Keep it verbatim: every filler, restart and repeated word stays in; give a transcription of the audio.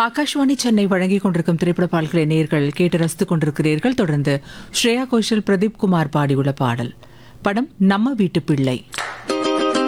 ஆகாஷ்வாணி சென்னை வழங்கிக் கொண்டிருக்கும் திரைப்பட பாடல்களை நேயர்கள் கேட்டு ரசித்துக் கொண்டிருக்கிறீர்கள். தொடர்ந்து ஸ்ரேயா கோஷல், பிரதீப் குமார் பாடியுள்ள பாடல். படம் நம்ம வீட்டு பிள்ளை.